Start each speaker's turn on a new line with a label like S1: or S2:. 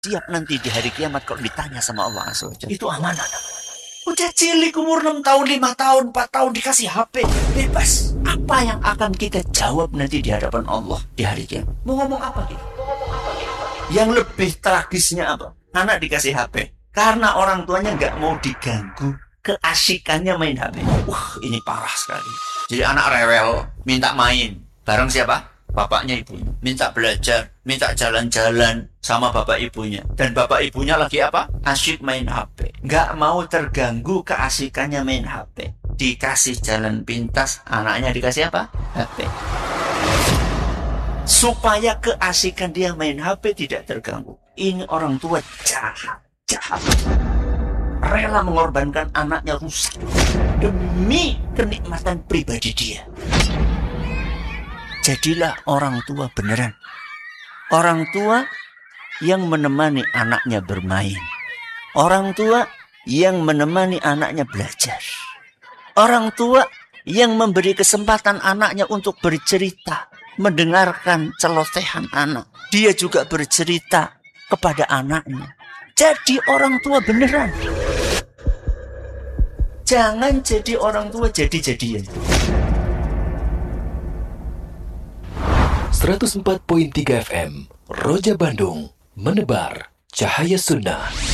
S1: siap nanti di hari kiamat kalau ditanya sama Allah Azza wa Jalla. Itu amanah. Udah cilik umur 6 tahun, 5 tahun, 4 tahun dikasih HP, bebas. Apa yang akan kita jawab nanti di hadapan Allah di hari kiamat? Mau ngomong apa kita? Yang lebih tragisnya apa? Anak dikasih HP karena orang tuanya nggak mau diganggu keasikannya main HP. Ini parah sekali. Jadi anak rewel, minta main. Bareng siapa? Bapaknya, ibunya. Minta belajar, minta jalan-jalan sama bapak ibunya. Dan bapak ibunya lagi apa? Asyik main HP. Nggak mau terganggu keasikannya main HP. Dikasih jalan pintas, anaknya dikasih apa? HP. Supaya keasikan dia main HP tidak terganggu. Ini orang tua jahat. Rela mengorbankan anaknya rusak demi kenikmatan pribadi dia. Jadilah orang tua beneran. Orang tua yang menemani anaknya bermain. Orang tua yang menemani anaknya belajar. Orang tua yang memberi kesempatan anaknya untuk bercerita, mendengarkan celotehan anak. Dia juga bercerita kepada anaknya. Jadi orang tua beneran. Jangan jadi orang tua jadi-jadian.
S2: 104.3 FM Roja Bandung, menebar cahaya sunnah.